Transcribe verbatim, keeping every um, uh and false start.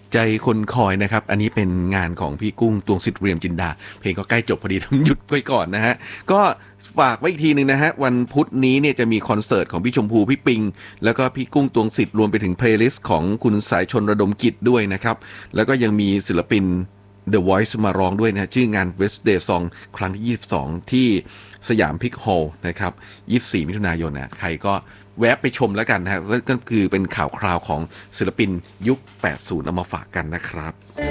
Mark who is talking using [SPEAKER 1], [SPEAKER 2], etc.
[SPEAKER 1] ใจคนคอยนะครับอันนี้เป็นงานของพี่กุ้งตวงสิทธิ์เรียมจินดาเพลงก็ใกล้จบพอดีต้องหยุดไว้ก่อนนะฮะก็ฝากไว้อีกทีหนึ่งนะฮะวันพุธนี้เนี่ยจะมีคอนเสิร์ตของพี่ชมพูพี่ปิงแล้วก็พี่กุ้งตวงสิทธิ์รวมไปถึงเพลย์ลิสต์ของคุณสายชนระดมกิจด้วยนะครับแล้วก็ยังมีศิลปิน The Voice มาร้องด้วยนะชื่องาน Wednesday Song ครั้งที่ยี่สิบสองที่สยามพิกฮอลล์นะครับยี่สิบสี่มิถุนายนนะใครก็แวะไปชมแล้วกันนะฮะก็คือเป็นข่าวคราวของศิลปินยุคแปดสิบเอามาฝากกันนะครับ